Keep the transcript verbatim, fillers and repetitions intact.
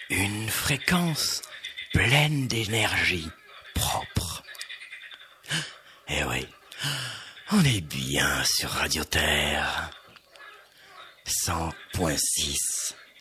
Une fréquence pleine d'énergie propre. Eh oui, on est bien sur Radio Terre. cent point six.